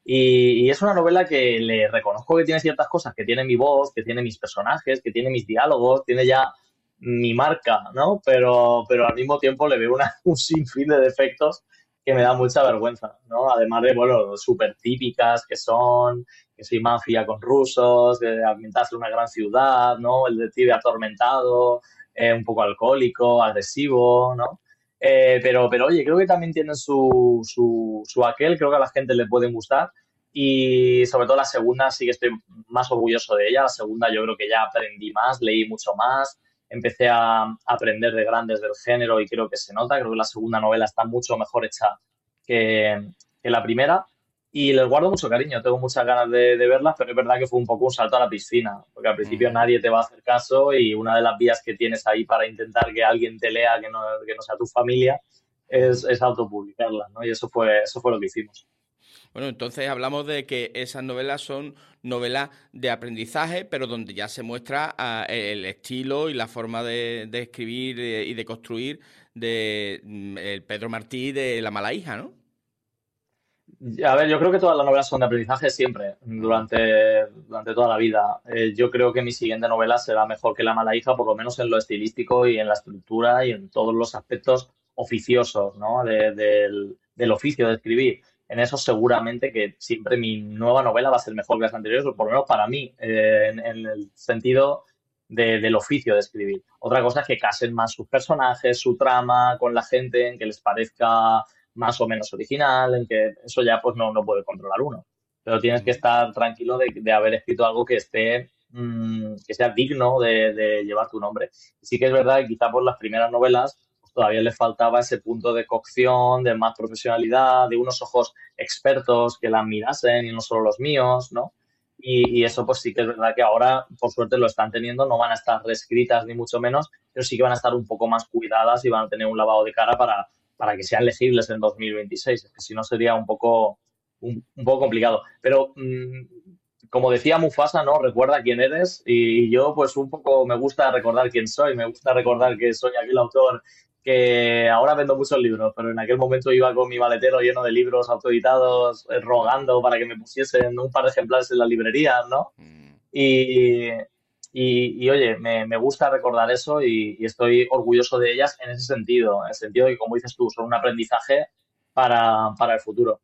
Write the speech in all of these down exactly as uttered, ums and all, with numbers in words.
Y, y es una novela que le reconozco que tiene ciertas cosas, que tiene mi voz, que tiene mis personajes, que tiene mis diálogos, tiene ya mi marca, ¿no? Pero, pero al mismo tiempo le veo una, un sinfín de defectos que me da mucha vergüenza, ¿no? Además de, bueno, súper típicas que son, que soy mafia con rusos, que ambientarse en una gran ciudad, ¿no? El detective atormentado, eh, un poco alcohólico, agresivo, ¿no? Eh, pero, pero oye, creo que también tienen su, su, su aquel, creo que a la gente le pueden gustar y sobre todo la segunda sí que estoy más orgulloso de ella. La segunda yo creo que ya aprendí más, leí mucho más, empecé a, a aprender de grandes del género y creo que se nota. Creo que la segunda novela está mucho mejor hecha que, que la primera y les guardo mucho cariño. Tengo muchas ganas de, de verlas, pero es verdad que fue un poco un salto a la piscina, porque al principio Ujú. nadie te va a hacer caso y una de las vías que tienes ahí para intentar que alguien te lea, que no, que no sea tu familia, es, Ujú. es autopublicarla, ¿no? Y eso fue, eso fue lo que hicimos. Bueno, entonces hablamos de que esas novelas son novelas de aprendizaje, pero donde ya se muestra ah, el estilo y la forma de, de escribir eh, y de construir de mm, el Pedro Martí de La mala hija, ¿no? A ver, yo creo que todas las novelas son de aprendizaje siempre, Ujú. durante, durante toda la vida. Eh, yo creo que mi siguiente novela será mejor que La mala hija, por lo menos en lo estilístico y en la estructura y en todos los aspectos oficiosos, ¿no? De- del, del oficio de escribir. En eso seguramente que siempre mi nueva novela va a ser mejor que las anteriores, o por lo menos para mí, eh, en, en el sentido de- del oficio de escribir. Otra cosa es que casen más sus personajes, su trama con la gente, en que les parezca más o menos original, en que eso ya pues no, no puede controlar uno. Pero tienes que Ujú. estar tranquilo de, de haber escrito algo que esté, mmm, que sea digno de, de, llevar tu nombre. Sí que es verdad que quizá por las primeras novelas pues, todavía le faltaba ese punto de cocción, de más profesionalidad, de unos ojos expertos que la mirasen y no solo los míos, ¿no? Y, y eso pues sí que es verdad que ahora, por suerte, lo están teniendo, no van a estar reescritas ni mucho menos, pero sí que van a estar un poco más cuidadas y van a tener un lavado de cara para, para que sean legibles en dos mil veintiséis. Es que si no sería un poco, un, un poco complicado. Pero mmm, como decía Mufasa, ¿no? Recuerda quién eres y yo pues un poco me gusta recordar quién soy, me gusta recordar Ujú. que soy aquel autor que ahora vendo muchos libros, pero en aquel momento iba con mi maletero lleno de libros autoeditados, eh, rogando para que me pusiesen un par de ejemplares en las librerías, ¿no? Mm. Y, y, y, oye, me, me gusta recordar eso y, y estoy orgulloso de ellas en ese sentido, en el sentido de que, como dices tú, son un aprendizaje para, para el futuro.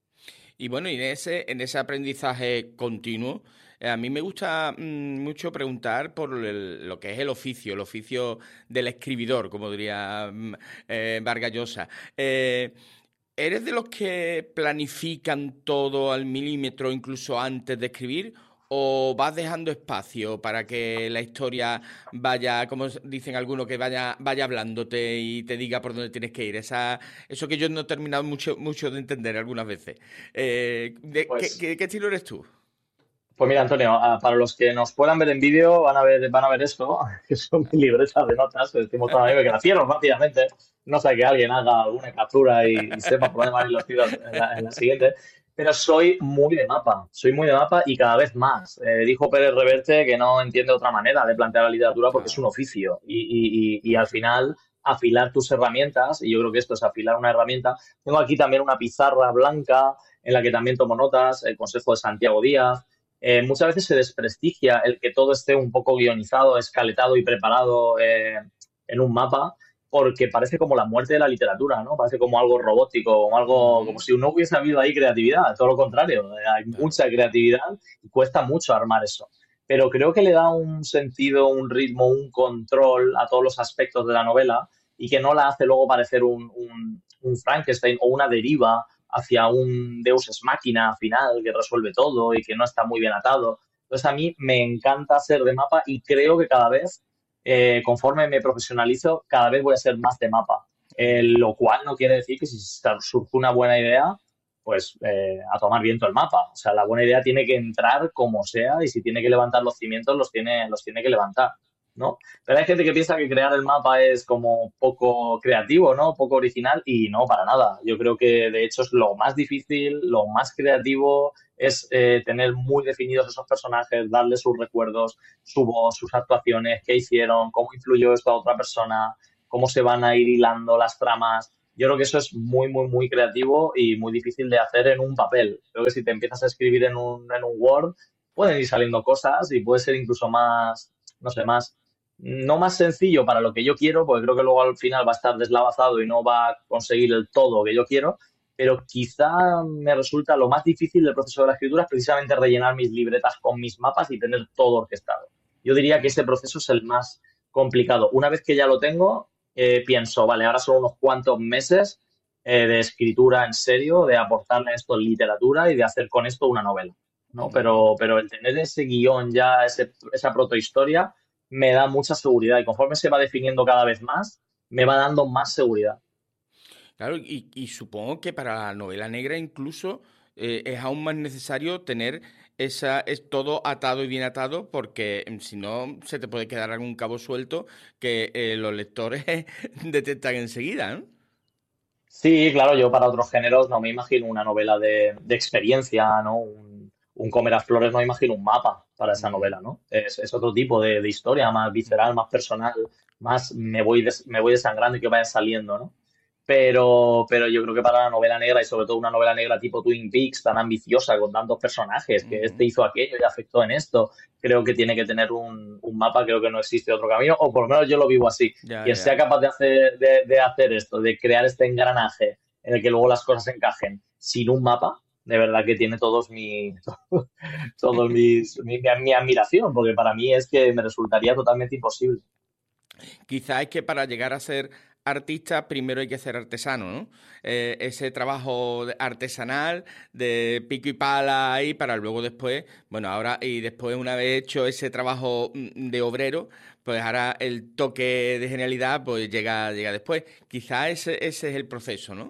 Y bueno, y en ese, en ese aprendizaje continuo, eh, a mí me gusta mm, mucho preguntar por el- lo que es el oficio, el oficio del escribidor, como diría mm, eh, Vargas Llosa. Eh, ¿Eres de los que planifican todo al milímetro incluso antes de escribir? ¿O vas dejando espacio para que la historia vaya, como dicen algunos, que vaya, vaya hablándote y te diga por dónde tienes que ir? Esa, eso que yo no he terminado mucho, mucho de entender algunas veces. Eh, ¿de qué, Pues qué- qué estilo eres tú? Pues mira, Antonio, ah, para los que nos puedan ver en vídeo, van a ver, van a ver esto, que son mis libretas de notas, que decimos toda la vida, que las cierro rápidamente, no sé que alguien haga alguna captura y, y sepa por dónde van a ir los tiros en la, en la siguiente, pero soy muy de mapa, soy muy de mapa y cada vez más. Eh, dijo Pérez Reverte que no entiende otra manera de plantear la literatura porque es un Claro. oficio y, y- y- y al final afilar tus herramientas, y yo creo que esto es afilar una herramienta. Tengo aquí también una pizarra blanca en la que también tomo notas, el consejo de Santiago Díaz. Eh, muchas veces se desprestigia el que todo esté un poco guionizado, escaletado y preparado eh, en un mapa, porque parece como la muerte de la literatura, ¿no? Parece como algo robótico, como algo, como Ujú. si no hubiese habido ahí creatividad, todo lo contrario, eh, hay Claro. mucha creatividad y cuesta mucho armar eso. Pero creo que le da un sentido, un ritmo, un control a todos los aspectos de la novela y que no la hace luego parecer un, un, un Frankenstein o una deriva hacia un Deus ex machina final que resuelve todo y que no está muy bien atado. Entonces a mí me encanta ser de mapa y creo que cada vez, eh, conforme me profesionalizo, cada vez voy a ser más de mapa. Eh, Ujú. lo cual no quiere decir que si surge una buena idea, pues eh, a tomar viento el mapa. O sea, la buena idea tiene que entrar como sea y si tiene que levantar los cimientos, los tiene, los tiene que levantar, ¿no? Pero hay gente que piensa que crear el mapa es como poco creativo, ¿no? Poco original y no, para nada. Yo creo que de hecho es lo más difícil, lo más creativo es eh, tener muy definidos esos personajes, darles sus recuerdos, su voz, sus actuaciones, qué hicieron, cómo influyó esto a otra persona, cómo se van a ir hilando las tramas. yo creo que eso es muy, muy, muy creativo y muy difícil de hacer en un papel. Creo que si te empiezas a escribir en un, en un Word, pueden ir saliendo cosas y puede ser incluso más, no sé, más, no más sencillo para lo que yo quiero, porque creo que luego al final va a estar deslavazado y no va a conseguir el todo que yo quiero, pero quizá me resulta lo más difícil del proceso de la escritura es precisamente rellenar mis libretas con mis mapas y tener todo orquestado. Yo diría que ese proceso es el más complicado. Una vez que ya lo tengo, eh, pienso, vale, ahora son unos cuantos meses eh, de escritura en serio, de aportarle esto en literatura y de hacer con esto una novela, ¿no? Bueno. Pero, pero el tener ese guión ya, ese, esa protohistoria, me da mucha seguridad y conforme se va definiendo cada vez más, me va dando más seguridad. Claro, y, y supongo que para la novela negra incluso eh, es aún más necesario tener esa, es todo atado y bien atado, porque em, si no se te puede quedar algún cabo suelto que eh, los lectores detectan enseguida, ¿no? Sí, claro, yo para otros géneros no me imagino una novela de, de experiencia, ¿no? Un, un Comer a Flores, no me imagino un mapa para esa Ujú, novela, ¿no? Es, es otro tipo de, de historia, más visceral, más personal, más me voy, des- me voy desangrando y que vayan saliendo, ¿no? Pero, pero yo creo que para la novela negra y sobre todo una novela negra tipo Twin Peaks, tan ambiciosa, con tantos personajes, que este ujú. hizo aquello y afectó en esto, creo que tiene que tener un, un mapa, creo que no existe otro camino, o por lo menos yo lo vivo así. Ya, Quien sea ya. capaz de hacer, de, de hacer esto, de crear este engranaje en el que luego las cosas encajen sin un mapa, de verdad que tiene todos mi, todos mis, mi, mi mi admiración, porque para mí es que me resultaría totalmente imposible. Quizá es que para llegar a ser artista primero hay que ser artesano, ¿no? Eh, ese trabajo de- artesanal de pico y pala ahí para luego después, bueno, ahora y después una vez hecho ese trabajo mm, de obrero, pues ahora el toque de genialidad pues llega, llega después. Quizá ese, ese es el proceso, ¿no?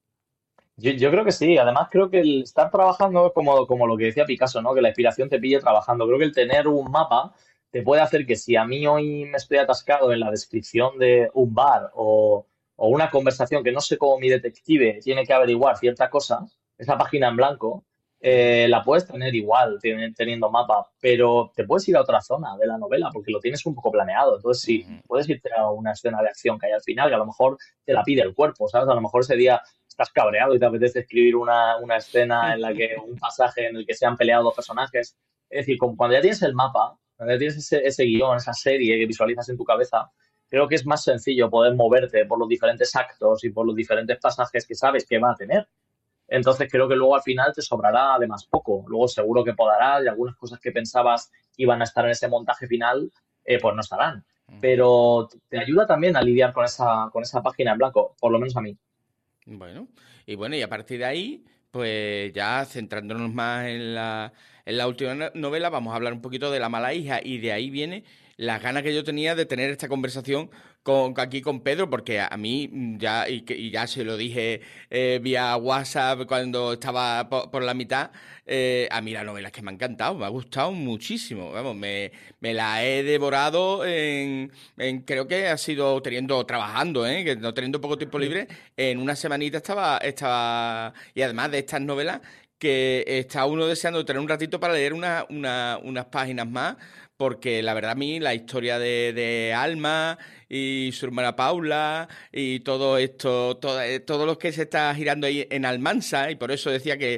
Yo, yo creo que sí, además creo que el estar trabajando es como, como lo que decía Picasso, ¿no? Que la inspiración te pille trabajando. Creo que el tener un mapa te puede hacer que si a mí hoy me estoy atascado en la descripción de un bar o, o una conversación que no sé cómo mi detective tiene que averiguar cierta cosa, esa página en blanco, Ujú, eh, la puedes tener igual teni- teniendo mapa, pero te puedes ir a otra zona de la novela porque lo tienes un poco planeado. Entonces, sí, ujú. puedes irte a una escena de acción que hay al final, que a lo mejor te la pide el cuerpo, ¿sabes? A lo mejor ese día estás cabreado y te apetece escribir una, una escena en la que un pasaje en el que se han peleado dos personajes. Es decir, como cuando ya tienes el mapa, cuando ya tienes ese, ese guión, esa serie que visualizas en tu cabeza, creo que es más sencillo poder moverte por los diferentes actos y por los diferentes pasajes que sabes que va a tener. Entonces creo que luego al final te sobrará además poco. Luego seguro que podará y algunas cosas que pensabas iban a estar en ese montaje final, eh, pues no estarán. Pero te ayuda también a lidiar con esa, con esa página en blanco, por lo menos a mí. Bueno, y bueno, y a partir de ahí, pues ya centrándonos más en la, en la última no- novela, vamos a hablar un poquito de La mala hija, y de ahí viene las ganas que yo tenía de tener esta conversación con, aquí con Pedro, porque a, a mí mm, ya, y, que- y ya se lo dije eh, vía WhatsApp cuando estaba po- por, la mitad, eh, a mí la novela es que me ha encantado, me ha gustado muchísimo, vamos, me, me la he devorado en, en- creo que ha sido teniendo, trabajando, ¿eh? Que no teniendo poco tiempo libre en una semanita estaba, estaba, y además de estas novelas, que está uno deseando tener un ratito para leer una, una- unas páginas más, porque la verdad a mí la historia de, de Alma y su hermana Paula y todo esto, todo, eh, todo lo que se está girando ahí en Almansa, y por eso decía que,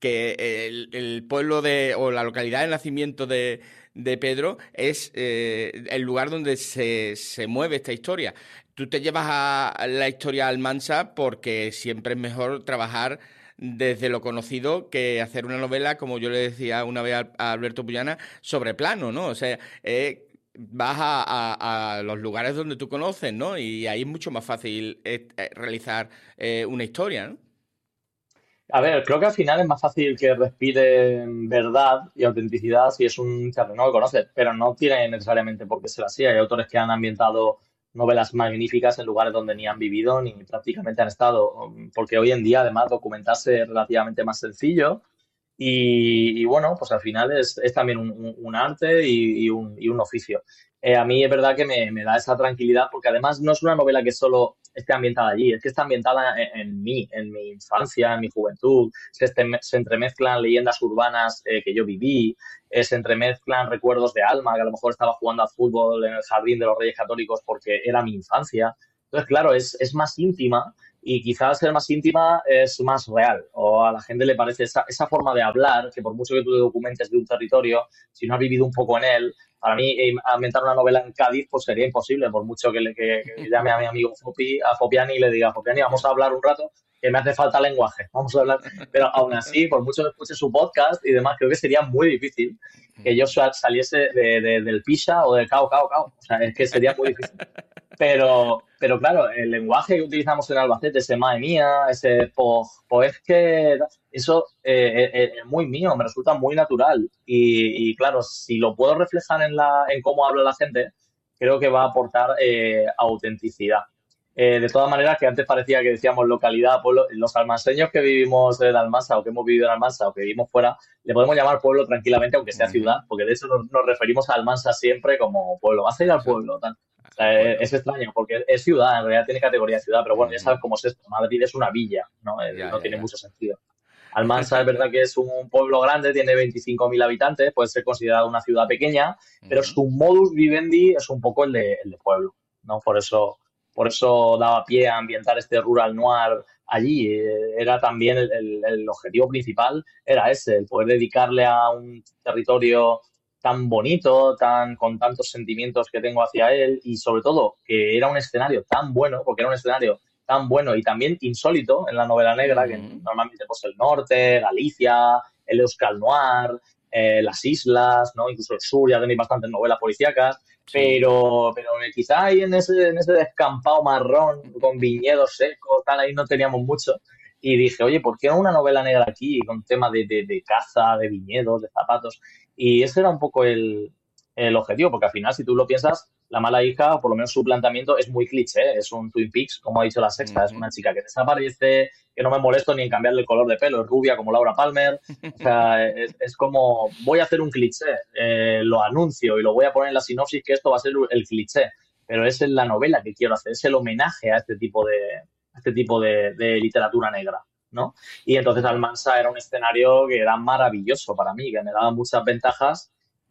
que el, el pueblo de, o la localidad de nacimiento de, de Pedro es eh, el lugar donde se, se mueve esta historia. Tú te llevas a la historia Almansa porque siempre es mejor trabajar desde lo conocido que hacer una novela, como yo le decía una vez a, a Alberto Puyana, sobre plano, ¿no? O sea, eh, vas a, a- a los lugares donde tú conoces, ¿no? Y ahí es mucho más fácil eh, eh, realizar eh, una historia, ¿no? A ver, creo que al final es más fácil que respire verdad y autenticidad si es un terreno que conoces, pero no tiene necesariamente por qué ser así. Hay autores que han ambientado novelas magníficas en lugares donde ni han vivido ni prácticamente han estado, porque hoy en día además documentarse es relativamente más sencillo y, y bueno, pues al final es, es también un, un- un arte y, y un, y un oficio. Eh, a mí es verdad que me, me da esa tranquilidad porque además no es una novela que solo esté ambientada allí, es que está ambientada en, en mí, en mi infancia, en mi juventud. Se, este- se entremezclan leyendas urbanas eh, que yo viví, eh, se entremezclan recuerdos de Alma, que a lo mejor estaba jugando a fútbol en el jardín de los Reyes Católicos porque era mi infancia. Entonces, claro, es, es más íntima y quizás ser más íntima es más real, o a la gente le parece esa, esa forma de hablar, que por mucho que tú te documentes de un territorio, si no has vivido un poco en él, para mí eh, inventar una novela en Cádiz pues sería imposible, por mucho que, le, que, que llame a mi amigo Fopi, a Fopiani y le diga, Fopiani, vamos a hablar un rato, que me hace falta lenguaje, vamos a hablar, pero aún así, por mucho que escuche su podcast y demás, creo que sería muy difícil que yo saliese de, de, del Pisa o del Cao, Cao, Cao, o sea, es que sería muy difícil. Pero, pero claro, el lenguaje que utilizamos en Albacete, ese mae mía, ese po, pues que eso eh, eh, es muy mío, me resulta muy natural. Y, y claro, si lo puedo reflejar en, la, en cómo habla la gente, creo que va a aportar eh, autenticidad. Eh, de todas maneras, que antes parecía que decíamos localidad, pueblo, los almanseños que vivimos en Almansa o que hemos vivido en Almansa o que vivimos fuera, le podemos llamar pueblo tranquilamente, aunque sea ciudad, porque de hecho nos, nos referimos a Almansa siempre como pueblo. Vas a ir al pueblo, tal. O sea, es, es extraño, porque es ciudad, en realidad tiene categoría de ciudad, pero bueno, ya sabes cómo es esto. Madrid es una villa, ¿no? Eh, Ya, no ya, tiene ya. mucho sentido. Almansa es verdad que es un pueblo grande, tiene veinticinco mil habitantes, puede ser considerado una ciudad pequeña, pero Ujú. su modus vivendi es un poco el de, el de pueblo, ¿no? Por eso, por eso daba pie a ambientar este rural noir allí. Eh, Era también el, el- el objetivo principal, era ese, el poder dedicarle a un territorio tan bonito, tan con tantos sentimientos que tengo hacia él y sobre todo que era un escenario tan bueno, porque era un escenario tan bueno y también insólito en la novela negra, que Ujú. normalmente pues el norte, Galicia, el Euskal Noir, eh, las islas, ¿no? Incluso el sur, ya tenéis bastantes novelas policíacas, Sí. pero, pero quizá ahí en ese, en ese descampado marrón, con viñedos secos, tal, ahí no teníamos mucho. Y dije, oye, ¿por qué no una novela negra aquí con tema de, de, de caza, de viñedos, de zapatos? Y ese era un poco el, el objetivo, porque al final, si tú lo piensas, la mala hija, o por lo menos su planteamiento, es muy cliché, es un Twin Peaks, como ha dicho la sexta, es Ujú. una chica que desaparece, que no me molesto ni en cambiarle el color de pelo, es rubia como Laura Palmer, o sea, es, es como, voy a hacer un cliché, eh, lo anuncio y lo voy a poner en la sinopsis que esto va a ser el cliché, pero es en la novela que quiero hacer, es el homenaje a este tipo de, a este tipo de, de literatura negra, ¿no? Y entonces Almansa era un escenario que era maravilloso para mí, que me daba muchas ventajas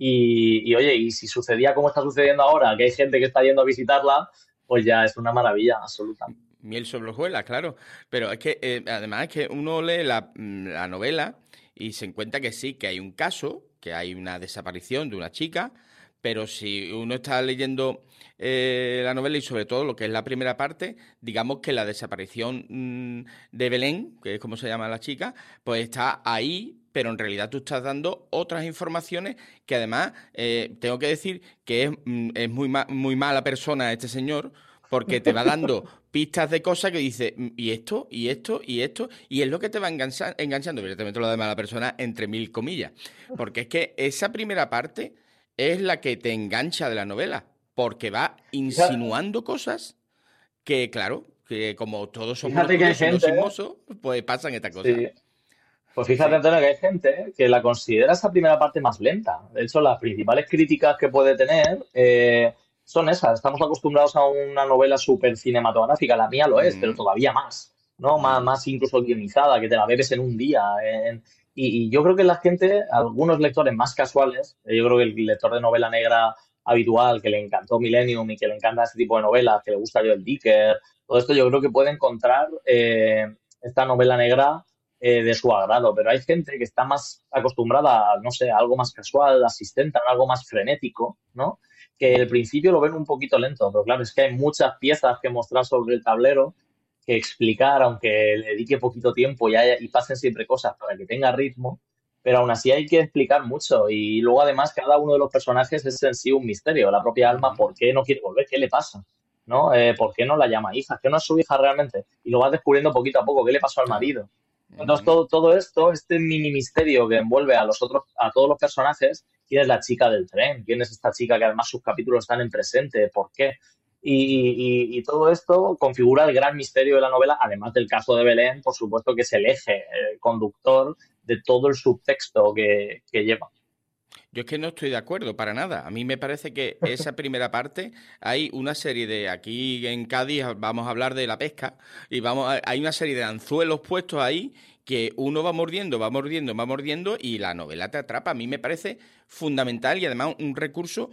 y, y, oye, y si sucedía como está sucediendo ahora, que hay gente que está yendo a visitarla, pues ya es una maravilla absoluta. Miel sobre hojuelas, claro. Pero es que, eh, además, es que uno lee la, mm, la novela y se encuentra que sí, que hay un caso, que hay una desaparición de una chica, pero si uno está leyendo eh, la novela y sobre todo lo que es la primera parte, digamos que la desaparición mm, de Belén, que es como se llama la chica, pues está ahí, pero en realidad tú estás dando otras informaciones que además eh, tengo que decir que es, mm, es muy, ma- muy mala persona este señor porque te va dando pistas de cosas que dice, "Mm, y esto, y esto, y esto, y es lo que te va engancha- enganchando, evidentemente lo de mala persona entre mil comillas, porque es que esa primera parte es la que te engancha de la novela, porque va Fíjate, insinuando cosas que, claro, que como todos somos unos fíjate que hay curiosos y no gente, chismosos, pues pasan estas cosas. sí, pues fíjate, Sí. Antonio, que hay gente que la considera esa primera parte más lenta. De hecho, las principales críticas que puede tener eh, son esas. Estamos acostumbrados a una novela súper cinematográfica, la mía lo es, pero Ujú, todavía más, ¿no? Más, ujú, más incluso guionizada, que te la bebes en un día. en- y, y yo creo que la gente, algunos lectores más casuales, eh, yo creo que el lector de novela negra habitual, que le encantó Millennium y que le encanta este tipo de novelas, que le gusta Joel Dicker, todo esto yo creo que puede encontrar eh, esta novela negra eh, de su agrado, pero hay gente que está más acostumbrada a, no sé, a algo más casual, asistente, a algo más frenético, ¿no? Que al ujú. principio lo ven un poquito lento, pero claro, es que hay muchas piezas que mostrar sobre el tablero, que explicar, aunque le dedique poquito tiempo y, haya- y pasen siempre cosas para que tenga ritmo, pero aún así hay que explicar mucho y luego además cada uno de los personajes es en sí un misterio, la propia Alma, Ujú, ¿por qué no quiere volver? ¿Qué le pasa? ¿No? Eh, ¿por qué no la llama hija? ¿Qué no es su hija realmente? Y lo vas descubriendo poquito a poco, ¿qué le pasó al claro. marido? Entonces, Ujú. todo, todo esto, este mini misterio que envuelve a los otros, a todos los personajes, quién es la chica del tren, quién es esta chica que además sus capítulos están en presente, por qué. Y, y- y todo esto configura el gran misterio de la novela, además del caso de Belén, por supuesto que es el eje eh, conductor de todo el subtexto que, que lleva. Yo es que no estoy de acuerdo para nada. A mí me parece que esa primera parte hay una serie de aquí en Cádiz vamos a hablar de la pesca y vamos a- hay una serie de anzuelos puestos ahí que uno va mordiendo, va mordiendo, va mordiendo y la novela te atrapa. A mí me parece fundamental y además un recurso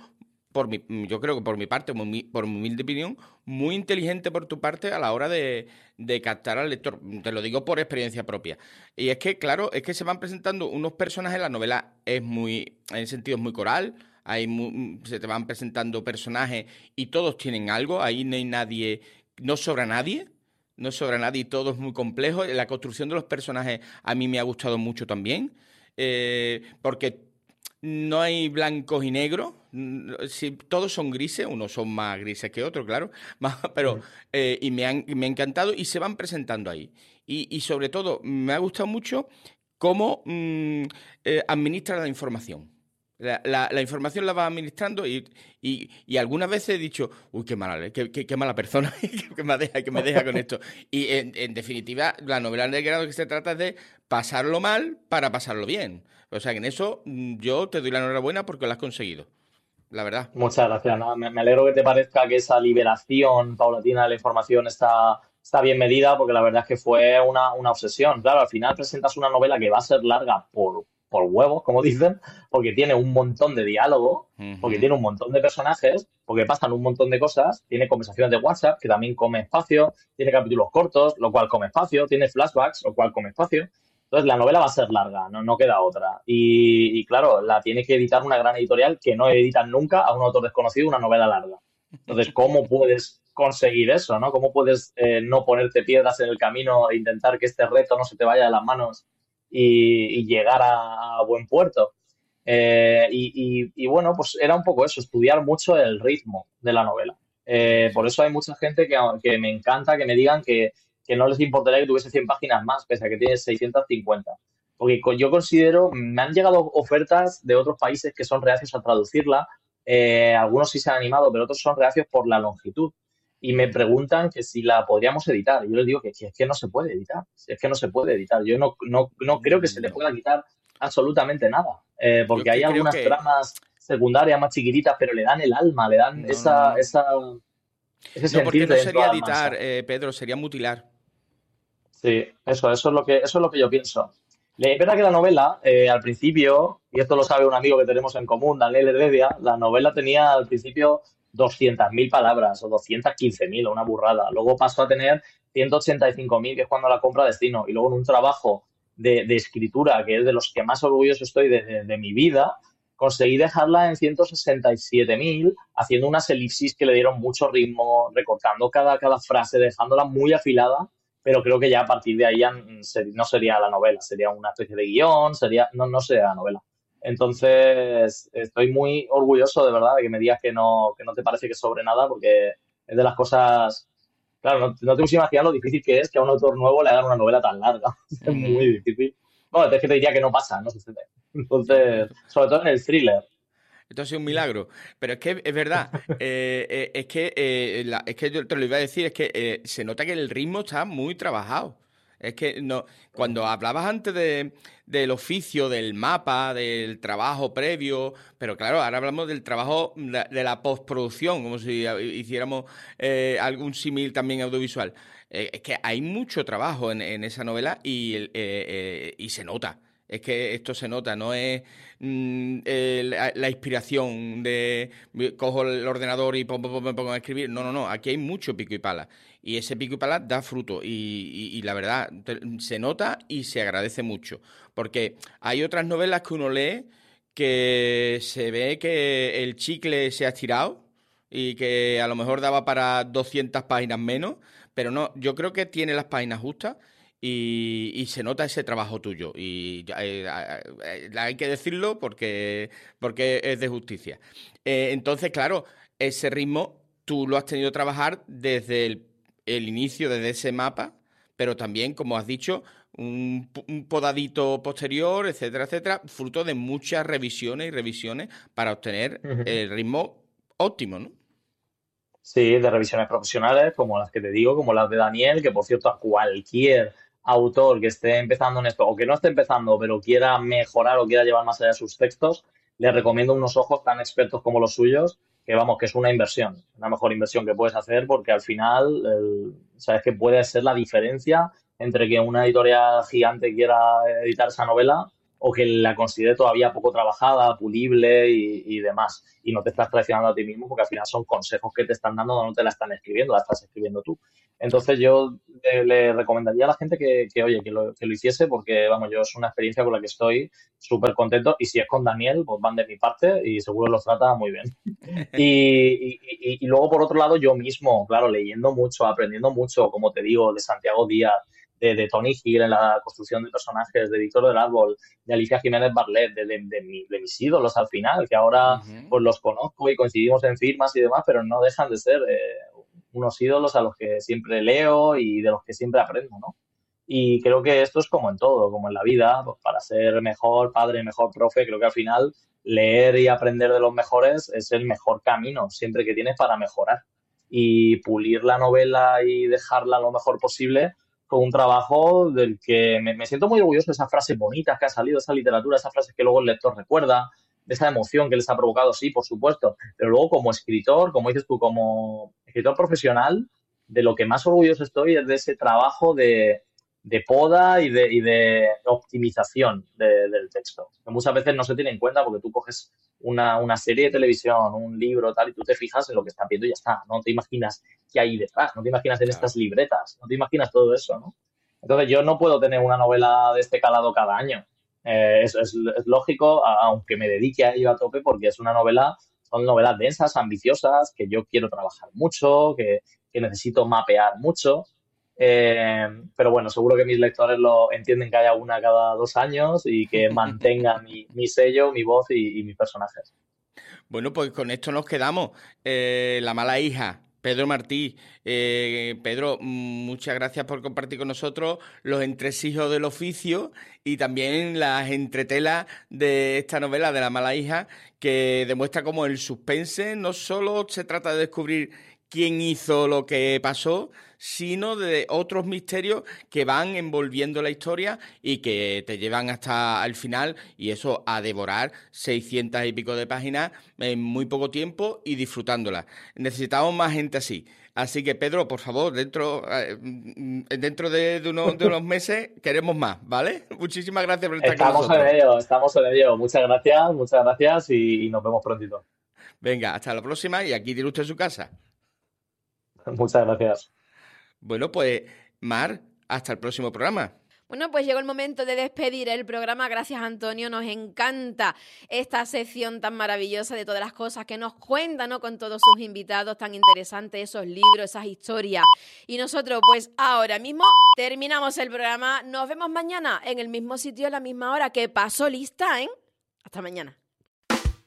por mi, yo creo que por mi parte, por mi, por mi humilde opinión, muy inteligente por tu parte a la hora de, de captar al lector. Te lo digo por experiencia propia. Y es que, claro, es que se van presentando unos personajes, la novela es muy, en sentido es muy coral, hay mu- se te van presentando personajes y todos tienen algo, ahí no hay nadie, no sobra nadie. No sobra nadie y todo es muy complejo. La construcción de los personajes a mí me ha gustado mucho también, eh, porque no hay blancos y negros. Mm, sí, todos son grises, unos son más grises que otros, claro, más- pero Mm. eh, y me han, me ha encantado y se van presentando ahí. Y, y sobre todo, me ha gustado mucho cómo mm, eh, administra la información. La, la- la información la va administrando y, y, y algunas veces he dicho, uy, qué mala, qué, qué- qué mala persona que me deja, que me deja con esto. Y en, en definitiva, la novela negra lo que se trata es de pasarlo mal para pasarlo bien. O sea que en eso mm, yo te doy la enhorabuena porque lo has conseguido, la verdad. Muchas gracias. ¿No? Me, me alegro que te parezca que esa liberación paulatina de la información está, está bien medida, porque la verdad es que fue una, una obsesión. Claro, al final presentas una novela que va a ser larga por, por huevos, como dicen, porque tiene un montón de diálogo, porque Ujú. tiene un montón de personajes, porque pasan un montón de cosas, tiene conversaciones de WhatsApp, que también come espacio, tiene capítulos cortos, lo cual come espacio, tiene flashbacks, lo cual come espacio. Entonces la novela va a ser larga, no, no queda otra. Y, y claro, la tiene que editar una gran editorial que no editan nunca a un autor desconocido una novela larga. Entonces, ¿cómo puedes conseguir eso, no? ¿Cómo puedes eh, no ponerte piedras en el camino e intentar que este reto no se te vaya de las manos y, y llegar a, a buen puerto? Eh, y, y- y bueno, pues era un poco eso, estudiar mucho el ritmo de la novela. Sí, Eh, por sí. eso hay mucha gente que, que me encanta que me digan que, que no les importaría que tuviese cien páginas más, pese a que tiene seiscientas cincuenta. Porque co- yo considero, me han llegado ofertas de otros países que son reacios a traducirla. Eh, algunos sí se han animado, pero otros son reacios por la longitud. Y me preguntan que si la podríamos editar. Y yo les digo que, que es que no se puede editar. Si es que no se puede editar. Yo no, no, no creo que se Mm, le no. pueda quitar absolutamente nada. Eh, Yo es porque hay que creo algunas que tramas secundarias más chiquititas, pero le dan el alma, le dan no, no, esa, no. esa, ese No, porque sentir no de dentro sería de la editar, mansa. eh, Pedro, sería mutilar. Sí, eso, eso es lo que, eso es lo que yo pienso. Le- Es verdad que la novela, eh, al principio, y esto lo sabe un amigo que tenemos en común, Daniel Heredia, la novela tenía al principio doscientas mil palabras o doscientas quince mil, o una burrada. Luego pasó a tener ciento ochenta y cinco mil, que es cuando la compra Destino. Y luego en un trabajo de, de escritura, que es de los que más orgulloso estoy de, de- de mi vida, conseguí dejarla en ciento sesenta y siete mil, haciendo unas elipsis que le dieron mucho ritmo, recortando cada, cada frase, dejándola muy afilada, pero creo que ya a partir de ahí ya mm, se- no sería la novela, sería una especie de guión, sería, no, no sería la novela. Entonces, estoy muy orgulloso de verdad de que me digas que no, que no te parece que sobre nada, porque es de las cosas, claro, no, no te puedes imaginar lo difícil que es que a un autor nuevo le hagan una novela tan larga. Es muy Ujú. difícil. Bueno, es que te diría que no pasa, no sucede. No, Entonces, sobre todo en el thriller. esto ha sido un milagro. Pero es que es verdad. eh, eh, es que eh, la- es que yo te lo iba a decir, es que eh, se nota que el ritmo está muy trabajado. Es que no, cuando hablabas antes de, del oficio, del mapa, del trabajo previo, pero claro, ahora hablamos del trabajo de, de la postproducción, como si hiciéramos eh, algún símil también audiovisual. Eh, es que hay mucho trabajo en, en esa novela y, el- eh, eh, y se nota. Es que esto se nota, no es mm, eh, la, la inspiración de cojo el ordenador y pum, pum, pum, me pongo a escribir. No, no, no. Aquí hay mucho pico y pala. Y ese pico y pala da fruto. Y, y- y la verdad, te- se nota y se agradece mucho. Porque hay otras novelas que uno lee que se ve que el chicle se ha estirado y que a lo mejor daba para doscientas páginas menos. Pero no, yo creo que tiene las páginas justas y, y se nota ese trabajo tuyo. Y ya, eh, eh, eh, hay que decirlo porque, porque es de justicia. Eh, entonces, claro, ese ritmo tú lo has tenido que trabajar desde el, el inicio, desde ese mapa, pero también, como has dicho, un, un podadito posterior, etcétera, etcétera, fruto de muchas revisiones y revisiones para obtener Ujú. el ritmo óptimo, ¿no? Sí, de revisiones profesionales, como las que te digo, como las de Daniel, que por cierto, a cualquier autor que esté empezando en esto, o que no esté empezando, pero quiera mejorar o quiera llevar más allá sus textos, le recomiendo unos ojos tan expertos como los suyos, que vamos, que es una inversión, una mejor inversión que puedes hacer, porque al final, el- sabes que puede ser la diferencia entre que una editorial gigante quiera editar esa novela o que la considere todavía poco trabajada, pulible y, y demás. Y no te estás traicionando a ti mismo porque al final son consejos que te están dando, no te la están escribiendo, la estás escribiendo tú. Entonces yo le, le recomendaría a la gente que, que oye, que lo, que lo hiciese porque, vamos, yo es una experiencia con la que estoy súper contento y si es con Daniel, pues van de mi parte y seguro los trata muy bien. Y, y, y, y luego, por otro lado, yo mismo, claro, leyendo mucho, aprendiendo mucho, como te digo, de Santiago Díaz, de, de Tony Hill en la construcción de personajes, de Víctor del Árbol, de Alicia Jiménez Barlet, de, de, de, mi, de mis ídolos al final, que ahora Uh-huh. pues los conozco y coincidimos en firmas y demás, pero no dejan de ser eh, unos ídolos a los que siempre leo y de los que siempre aprendo, ¿no? Y creo que esto es como en todo, como en la vida, pues para ser mejor padre, mejor profe, creo que al final leer y aprender de los mejores es el mejor camino, siempre que tienes para mejorar. Y pulir la novela y dejarla lo mejor posible con un trabajo del que me, me siento muy orgulloso de esas frases bonitas que ha salido, esa literatura, esas frases que luego el lector recuerda, de esa emoción que les ha provocado, sí, por supuesto, pero luego como escritor, como dices tú, como escritor profesional, de lo que más orgulloso estoy es de ese trabajo de, de poda y de, y de optimización de, del texto, que muchas veces no se tiene en cuenta porque tú coges una, una serie de televisión, un libro, tal, y tú te fijas en lo que están viendo y ya está. No te imaginas qué hay detrás, no te imaginas en Claro. estas libretas, no te imaginas todo eso, ¿no? Entonces yo no puedo tener una novela de este calado cada año. Eh, es, es, es lógico, a, aunque me dedique a ello a tope, porque es una novela, son novelas densas, ambiciosas, que yo quiero trabajar mucho, que, que necesito mapear mucho. Eh, pero bueno, seguro que mis lectores lo entienden que haya una cada dos años y que mantenga mi, mi sello, mi voz y, y mis personajes. Bueno, pues con esto nos quedamos. Eh, La mala hija, Pedro Martí. Eh, Pedro, mm, muchas gracias por compartir con nosotros los entresijos del oficio y también las entretelas de esta novela de La mala hija, que demuestra cómo el suspense no solo se trata de descubrir quién hizo lo que pasó, sino de otros misterios que van envolviendo la historia y que te llevan hasta el final, y eso a devorar seiscientas y pico de páginas en muy poco tiempo y disfrutándolas. Necesitamos más gente así. Así que, Pedro, por favor, dentro, eh, dentro de, de, unos, de unos meses queremos más, ¿vale? Muchísimas gracias por estar con Estamos en nosotros. ello, estamos en ello. Muchas gracias, muchas gracias y, y nos vemos prontito. Venga, hasta la próxima y aquí tiene usted su casa. Muchas gracias. Bueno, pues, Mar, hasta el próximo programa. Bueno, pues llegó el momento de despedir el programa. Gracias, Antonio. Nos encanta esta sección tan maravillosa de todas las cosas que nos cuentan, ¿no? Con todos sus invitados tan interesantes, esos libros, esas historias. Y nosotros, pues ahora mismo terminamos el programa. Nos vemos mañana en el mismo sitio, a la misma hora. Que pasó lista, ¿eh? Hasta mañana.